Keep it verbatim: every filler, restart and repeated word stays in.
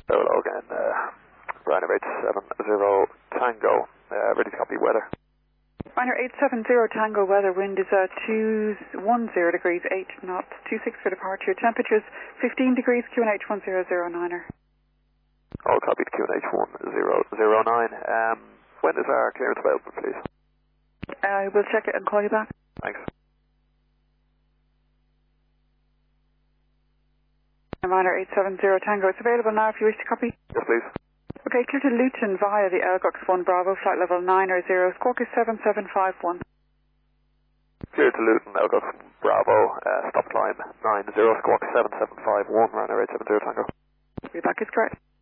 Hello again, uh, Ryanair eight seven zero Tango, uh, ready to copy weather. Ryanair eight seven zero Tango, weather, wind is uh, two ten degrees, eight knots, two six for departure, temperatures fifteen degrees, Q N H one zero zero niner. All copied, Q N H one zero zero nine. Um, when is our clearance available, please? I will check it and call you back. Thanks. Ryanair eight seven zero Tango, it's available now if you wish to copy. Yes, please. Okay, clear to Luton via the Elgox one Bravo, flight level nine zero, squawk is seven seven five one. Clear to Luton, Elgox Bravo, uh, stop climb nine zero, squawk seven seven five one, Ryanair eight seven zero Tango. Your back is correct.